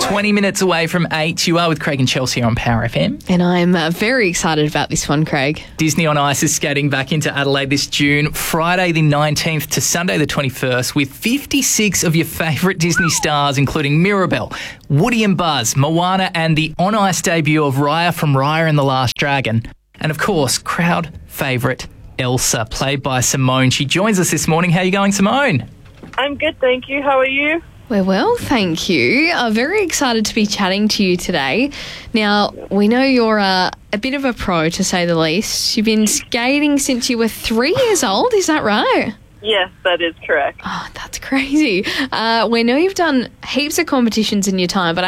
20 minutes away from 8. You are with Craig and Chelsea on Power FM. And I'm very excited about this one, Craig. Disney on Ice is skating back into Adelaide this June, Friday the 19th to Sunday the 21st, with 56 of your favourite Disney stars, including Mirabel, Woody and Buzz, Moana, and the on ice debut of Raya from Raya and the Last Dragon. And of course, crowd favourite Elsa, played by Simone. She joins us this morning. How are you going, Simone? I'm good, thank you. How are you? We're well, thank you. I'm very excited to be chatting to you today. Now, we know you're a bit of a pro, to say the least. You've been skating since you were 3 years old, is that right? Yes, that is correct. Oh, that's crazy. We know you've done heaps of competitions in your time, but